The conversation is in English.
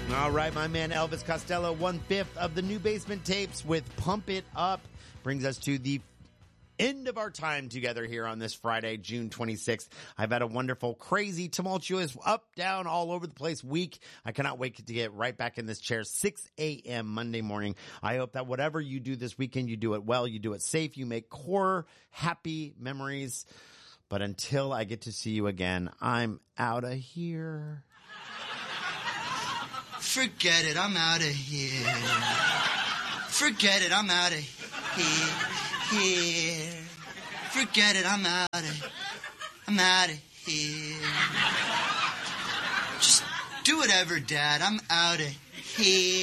All right, my man Elvis Costello, 1/5 of the New Basement Tapes with Pump It Up, brings us to the end of our time together here on this Friday, June 26th. I've had a wonderful, crazy, tumultuous, up, down, all over the place week. I cannot wait to get right back in this chair, 6 a.m. Monday morning. I hope that whatever you do this weekend, you do it well, you do it safe, you make core, happy memories. But until I get to see you again, I'm out of here. Forget it, I'm out of here. Forget it, I'm out of here. Forget it, I'm out of here. Just do whatever, Dad, I'm out of here.